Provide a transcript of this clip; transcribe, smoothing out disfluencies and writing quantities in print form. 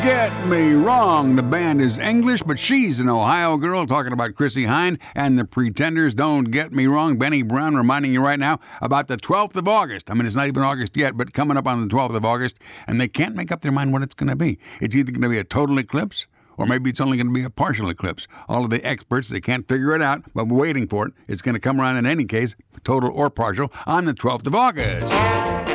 Get me wrong, the band is English, but she's an Ohio girl, talking about Chrissie Hynde and the Pretenders. Don't get me wrong, Benny Brown reminding you right now about the 12th of August. I mean, it's not even August yet, but coming up on the 12th of August, and they can't make up their mind what it's going to be. It's either going to be a total eclipse, or maybe it's only going to be a partial eclipse. All of the experts, they can't figure it out, but we're waiting for it. It's going to come around in any case, total or partial, on the 12th of August.